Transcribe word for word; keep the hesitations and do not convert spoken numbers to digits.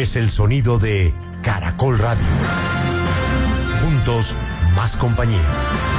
Es el sonido de Caracol Radio. Juntos, más compañía.